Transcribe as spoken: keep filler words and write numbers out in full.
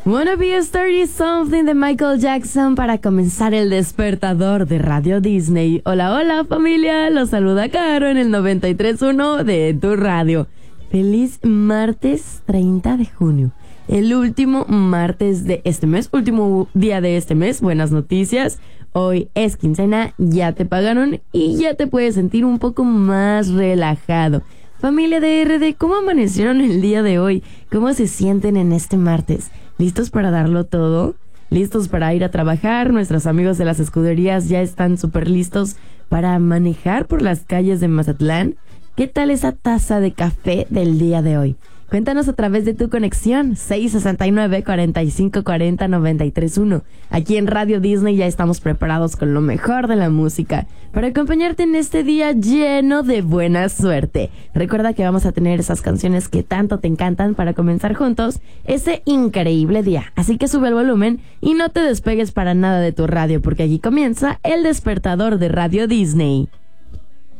Wanna Be a thirty Something de Michael Jackson para comenzar el despertador de Radio Disney. Hola, hola familia, los saluda Caro en el noventa y tres punto uno de tu radio. Feliz martes treinta de junio, el último martes de este mes, último día de este mes. Buenas noticias, hoy es quincena, ya te pagaron y ya te puedes sentir un poco más relajado. Familia de R D, ¿cómo amanecieron el día de hoy? ¿Cómo se sienten en este martes? ¿Listos para darlo todo? ¿Listos para ir a trabajar? Nuestros amigos de las escuderías ya están súper listos para manejar por las calles de Mazatlán. ¿Qué tal esa taza de café del día de hoy? Cuéntanos a través de tu conexión seis sesenta y nueve, cuarenta y cinco cuarenta, noventa y tres uno. Aquí en Radio Disney ya estamos preparados con lo mejor de la música para acompañarte en este día lleno de buena suerte. Recuerda que vamos a tener esas canciones que tanto te encantan para comenzar juntos ese increíble día. Así que sube el volumen y no te despegues para nada de tu radio, porque aquí comienza el despertador de Radio Disney.